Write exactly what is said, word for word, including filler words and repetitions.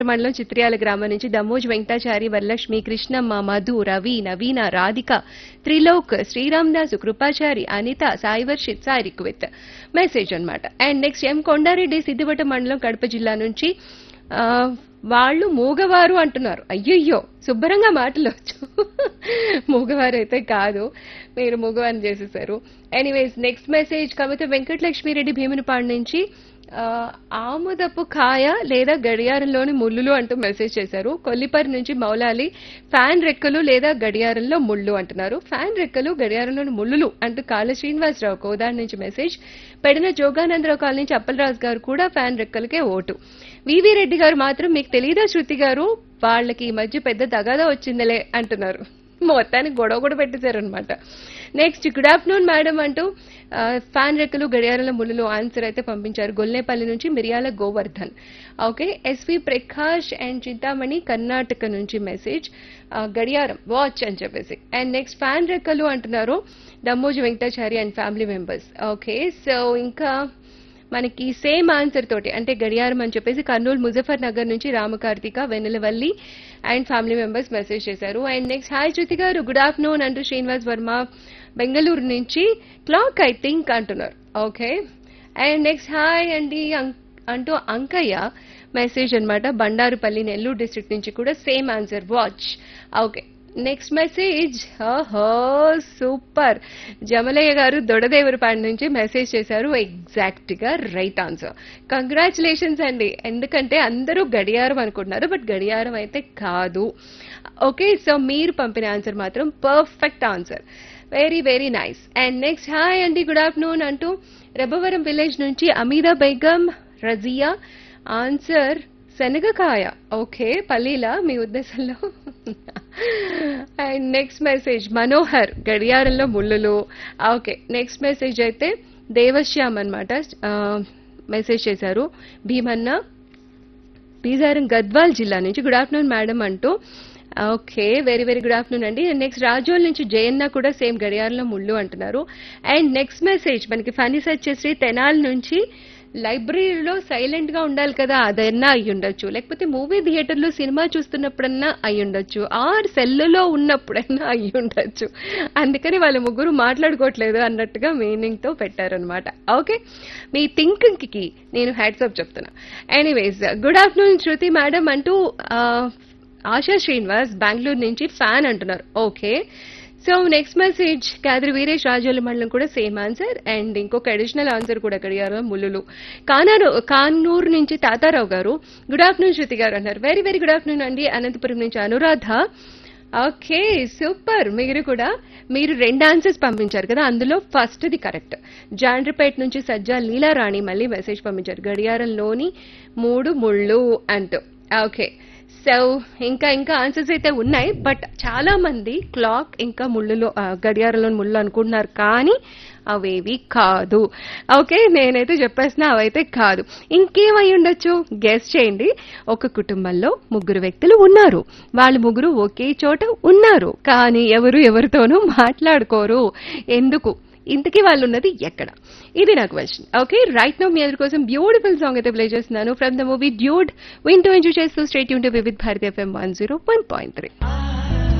మండలం చిత్రియాల గ్రామం నుంచి దమ్మోజ్ వెంకటాచారి, వరలక్ష్మి, కృష్ణమ్మ, మధు, రవి, నవీన, రాధిక, త్రిలోక్, శ్రీరామదాసు, కృపాచారి, అనిత, సాయి వర్షిత్, సాయి రిక్విత్ మెసేజ్ అన్నమాట. అండ్ నెక్స్ట్ ఎం కొండారెడ్డి, సిద్దిపేట మండలం, కడప జిల్లా నుంచి ఆ, వాళ్ళు మూగవారు అంటున్నారు. అయ్యయ్యో, శుభ్రంగా మాటలొచ్చు. మూగవారు అయితే కాదు, మీరు మూగవారిని చేసేసారు. ఎనీవేస్ నెక్స్ట్ మెసేజ్ కవిత వెంకటలక్ష్మిరెడ్డి భీమునిపాడు నుంచి ఆ, ఆముదపు కాయ లేదా గడియారంలోని ముళ్ళులు అంటూ మెసేజ్ చేశారు. కొల్లిపరి నుంచి మౌలాలి, ఫ్యాన్ రెక్కలు లేదా గడియారంలో ముళ్ళు అంటున్నారు. ఫ్యాన్ రెక్కలు గడియారంలోని ముళ్ళులు అంటూ కాళ్ళ శ్రీనివాసరావు కోదాడి నుంచి మెసేజ్. పెడిన జోగానందరావు కాలనీ నుంచి అప్పలరాజు గారు కూడా ఫ్యాన్ రెక్కలకే ఓటు. వివి రెడ్డి గారు మాత్రం మీకు తెలీదా శృతి గారు, వాళ్ళకి ఈ మధ్య పెద్ద తగాదా వచ్చిందలే అంటున్నారు. మొత్తానికి గొడవ కూడా పెట్టేశారు అనమాట. నెక్స్ట్ గుడ్ ఆఫ్టర్నూన్ మేడం అంటూ ఫ్యాన్ రెక్కలు గడియారాల ముళ్ళు ఆన్సర్ అయితే పంపించారు. గొల్లేపల్లి నుంచి మిరియాల Govardhan. Okay, SV Prakash and Chintamani Karnataka నుంచి మెసేజ్ గడియారం వాచ్ అని చెప్పేసి. అండ్ నెక్స్ట్ ఫ్యాన్ రెక్కలు అంటున్నారు Dammoju Venkatachari and family members. Okay, so ఇంకా మనకి సేమ్ ఆన్సర్ తోటి అంటే గడియారం అని చెప్పేసి కర్నూలు ముజఫర్ నగర్ నుంచి Ramakarthika, Vennelavalli and family members message చేశారు. అండ్ నెక్స్ట్ హాయ్ శృతి గారు గుడ్ ఆఫ్టర్నూన్ అంటూ శ్రీనివాస్ వర్మ బెంగళూరు నుంచి క్లాక్ ఐ థింక్ అంటున్నారు. ఓకే, అండ్ నెక్స్ట్ హాయ్ అండి అంటూ అంకయ్య మెసేజ్ అన్నమాట బండారుపల్లి నెల్లూరు డిస్ట్రిక్ట్ నుంచి కూడా same answer watch. Okay, next message ఓహో సూపర్, జమలయ్య గారు దొడదేవరపాడు నుంచి మెసేజ్ చేశారు. ఎగ్జాక్ట్ గా రైట్ ఆన్సర్, కంగ్రాచులేషన్స్ అండి. ఎందుకంటే అందరూ గడియారం అనుకుంటున్నారు, బట్ గడియారం అయితే కాదు. ఓకే, సో మీరు పంపిన ఆన్సర్ మాత్రం perfect answer, very very nice. And next hi అండి గుడ్ ఆఫ్టర్నూన్ అంటూ రెబ్బవరం విలేజ్ నుంచి అమీదా బేగం, రజియా ఆన్సర్ శనగకాయ. ఓకే, పల్లీలా మీ ఉద్దేశంలో. అండ్ నెక్స్ట్ మెసేజ్ మనోహర్ గడియారంలో ముళ్ళులు. ఓకే, నెక్స్ట్ మెసేజ్ అయితే దేవశ్యామ్ అనమాట మెసేజ్ చేశారు. భీమన్న బీజారం గద్వాల్ జిల్లా నుంచి గుడ్ ఆఫ్టర్నూన్ మేడం అంటూ. Okay, very very good afternoon అండి. నెక్స్ట్ రాజోల్ నుంచి జయన్న కూడా సేమ్ గడియారంలో ముళ్ళు అంటున్నారు. అండ్ నెక్స్ట్ మెసేజ్ మనకి ఫనీ సెర్చ్ చేసి తెనాల్ నుంచి లైబ్రరీలో సైలెంట్ గా ఉండాలి కదా, అదన్నా అయి ఉండొచ్చు, లేకపోతే మూవీ థియేటర్లో సినిమా చూస్తున్నప్పుడన్నా అయి ఉండొచ్చు, ఆర్ సెల్లులో ఉన్నప్పుడన్నా అయి ఉండొచ్చు. అందుకని వాళ్ళ ముగ్గురు మాట్లాడుకోవట్లేదు అన్నట్టుగా మీనింగ్ తో పెట్టారనమాట. ఓకే, మీ థింకింగ్ కి నేను హ్యాట్సప్ చెప్తున్నా. ఎనీవేస్ గుడ్ ఆఫ్టర్నూన్ శృతి మేడం అంటూ ఆశా శ్రీనివాస్ బెంగళూరు నుంచి ఫ్యాన్ అంటున్నారు. Okay, so next message Kadiri Veeresh Razole మండలం కూడా సేమ్ ఆన్సర్. అండ్ ఇంకొక అడిషనల్ ఆన్సర్ కూడా గడియారం ముళ్ళులు. కానారు కానూరు నుంచి తాతారావు గారు గుడ్ ఆఫ్టర్నూన్ శృతి గారు అన్నారు. వెరీ వెరీ గుడ్ ఆఫ్టర్నూన్ అండి. అనంతపురం నుంచి అనురాధ. ఓకే, సూపర్, మీరు కూడా మీరు రెండు ఆన్సర్స్ పంపించారు కదా, అందులో ఫస్ట్ ది కరెక్ట్. జాండ్రిపేట నుంచి సజ్జా లీలారాణి మళ్ళీ మెసేజ్ పంపించారు గడియారంలోని మూడు ముళ్ళు అంటూ. ఓకే, సో ఇంకా ఇంకా ఆన్సర్స్ అయితే ఉన్నాయి, బట్ చాలా మంది క్లాక్ ఇంకా ముళ్ళులో గడియారంలో ముళ్ళు అనుకుంటున్నారు, కానీ అవేవి కాదు. ఓకే, నేనైతే చెప్పేస్తున్నా అవైతే కాదు. ఇంకేమై ఉండొచ్చు గెస్ చేయండి. ఒక కుటుంబంలో ముగ్గురు వ్యక్తులు ఉన్నారు, వాళ్ళు ముగ్గురు ఒకే చోట ఉన్నారు, కానీ ఎవరు ఎవరితోనూ మాట్లాడుకోరు. ఎందుకు? ఇంతకీ వాళ్ళు ఉన్నది ఎక్కడ? ఇది నా క్వశ్చన్. ఓకే, రైట్ నౌ మీ అందరి కోసం బ్యూటిఫుల్ సాంగ్ అయితే ప్లే చేస్తున్నాను ఫ్రమ్ ద మూవీ డ్యూడ్. వింటూ ఎంజాయ్ చేస్తూ straight Yoon to Vividh Bharati FM one zero one point three.